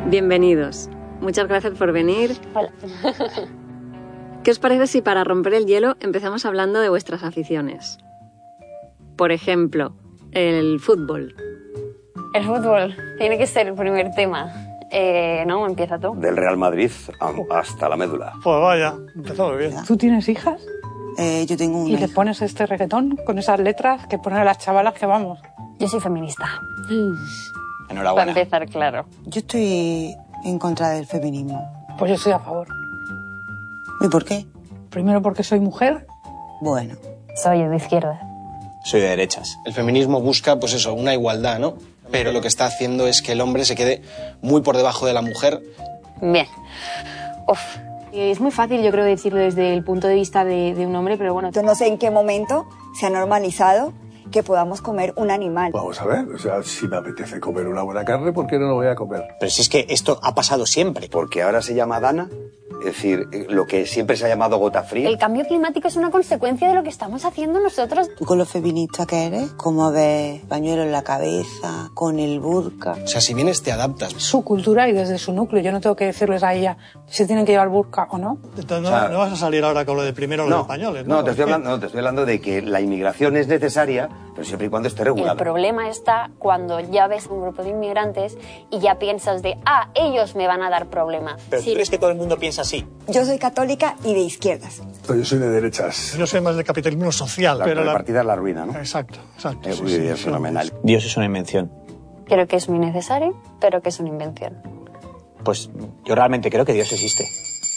Bienvenidos. Muchas gracias por venir. Hola. ¿Qué os parece si para romper el hielo empezamos hablando de vuestras aficiones? Por ejemplo, el fútbol. El fútbol tiene que ser el primer tema. No, empieza tú. Del Real Madrid hasta la médula. Pues vaya, empezó muy bien. ¿Tú tienes hijas? Yo tengo una. ¿Y le pones este reggaetón con esas letras que ponen las chavalas que vamos? Yo soy feminista. Enhorabuena. Para empezar, claro. Yo estoy en contra del feminismo. Pues yo estoy a favor. ¿Y por qué? Primero porque soy mujer. Bueno. Soy de izquierda. Soy de derechas. El feminismo busca, pues eso, una igualdad, ¿no? Pero lo que está haciendo es que el hombre se quede muy por debajo de la mujer. Bien. Uf. Es muy fácil, yo creo, decirlo desde el punto de vista de un hombre, pero bueno. Yo no sé en qué momento se ha normalizado que podamos comer un animal. Vamos a ver, o sea, si me apetece comer una buena carne, ¿por qué no lo voy a comer? Pero si es que esto ha pasado siempre. Porque ahora se llama Dana, es decir, lo que siempre se ha llamado gota fría. El cambio climático es una consecuencia de lo que estamos haciendo nosotros. ¿Tú con lo feminista que eres? ¿Cómo ves pañuelo en la cabeza, con el burka? O sea, si vienes te adaptas. Su cultura y desde su núcleo. Yo no tengo que decirles a ella si tienen que llevar burka o no. Entonces, O sea, no vas a salir ahora con lo de primero los españoles, ¿no? No, te estoy hablando de que la inmigración es necesaria, pero siempre y cuando esté regulada. El problema está cuando ya ves un grupo de inmigrantes y ya piensas de, ellos me van a dar problemas. Pero ¿tú crees que todo el mundo piensa así? Yo soy católica y de izquierdas. Yo soy de derechas. Yo soy más de capitalismo social. La partida es la ruina, ¿no? Exacto. Es fenomenal. Dios es una invención. Creo que es muy necesario, pero que es una invención. Pues yo realmente creo que Dios existe.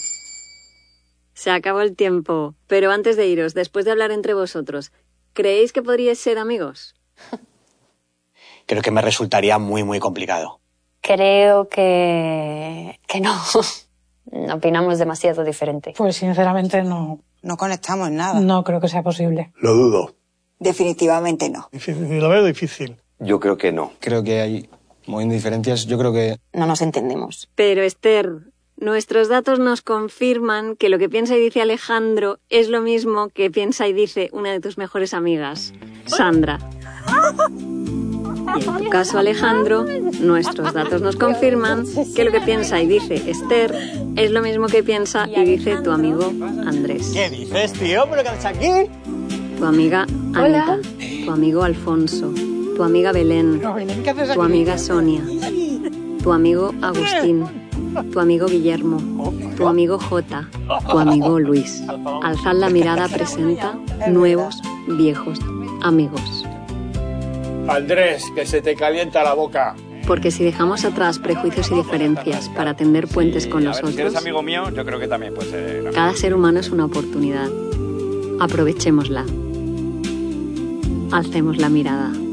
Se acabó el tiempo, pero antes de iros, después de hablar entre vosotros, ¿creéis que podríais ser amigos? Creo que me resultaría muy, muy complicado. Creo que no. Opinamos demasiado diferente. Pues sinceramente no. No conectamos en nada. No creo que sea posible. Lo dudo. Definitivamente no. Lo veo difícil. Yo creo que no. Creo que hay muy diferencias. Yo creo que... No nos entendemos. Pero Esther, nuestros datos nos confirman que lo que piensa y dice Alejandro es lo mismo que piensa y dice una de tus mejores amigas, Sandra. Y en tu caso, Alejandro, nuestros datos nos confirman que lo que piensa y dice Esther es lo mismo que piensa y dice tu amigo Andrés. ¿Qué dices, tío? ¿Pero qué haces aquí? Tu amiga Anita, tu amigo Alfonso, tu amiga Belén, tu amiga Sonia, tu amigo Agustín, tu amigo Guillermo, tu amigo Jota, tu amigo Luis. Alzad la mirada presenta nuevos, viejos amigos. Andrés, que se te calienta la boca. Porque si dejamos atrás prejuicios y diferencias para tender puentes con nosotros, si eres amigo mío, yo creo que también puede ser. Cada ser humano es una oportunidad. Aprovechémosla. Alcemos la mirada.